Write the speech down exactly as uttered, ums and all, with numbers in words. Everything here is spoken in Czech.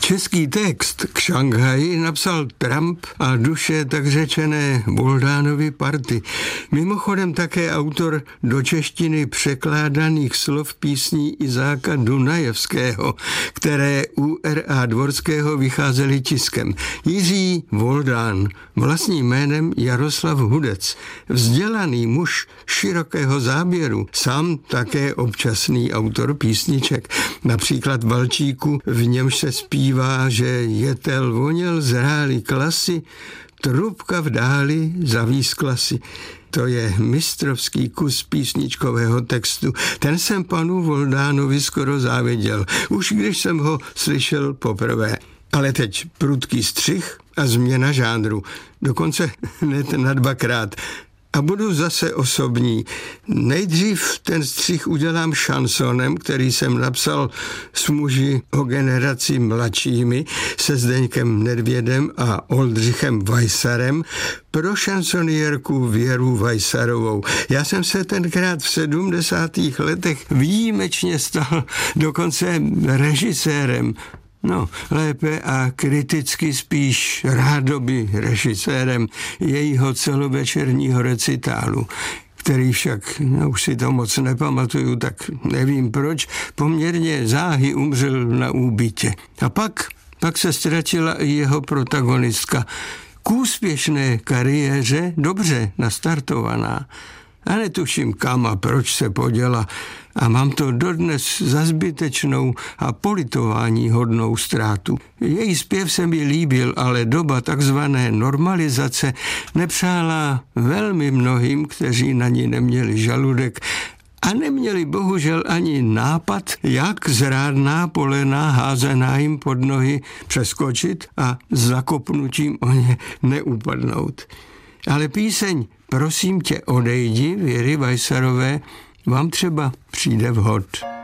Český text k Šanghaji napsal Trump a duše tak řečené Voldánovy party. Mimochodem také autor do češtiny překládaných slov písní Izáka Dunajevského, které u R A Dvorského vycházely tiskem. Jiří Voldán, vlastním jménem Jaroslav Hudec, vzdělaný muž širokého záběru, sám také občasný autor písniček. Například Valčíku, v němž se zpívá, že jetel voněl zrály klasy, trubka v dáli zavískla si. To je mistrovský kus písničkového textu. Ten jsem panu Voldánovi skoro záviděl, už když jsem ho slyšel poprvé. Ale teď prudký střih a změna žánru. Dokonce hned na dvakrát. A budu zase osobní. Nejdřív ten střih udělám šansonem, který jsem napsal s muži o generaci mladšími, se Zdeňkem Nedvědem a Oldřichem Weissarem, pro šansonierku Věru Weissarovou. Já jsem se tenkrát v sedmdesátých letech výjimečně stal dokonce režisérem. No, lépe a kriticky spíš rádoby režisérem jejího celovečerního recitálu, který však, no, už si to moc nepamatuju, tak nevím proč, poměrně záhy umřel na úbytě. A pak, pak se ztratila i jeho protagonistka. K úspěšné kariéře dobře nastartovaná. A netuším kam a proč se poděla. A mám to dodnes za zbytečnou a politování hodnou ztrátu. Její zpěv se mi líbil, ale doba takzvané normalizace nepřála velmi mnohým, kteří na ní neměli žaludek a neměli bohužel ani nápad, jak zrádná polena házená jim pod nohy přeskočit a zakopnutím o ně neupadnout. Ale píseň Prosím tě odejdi Věry Weissarové vám třeba přijde vhod.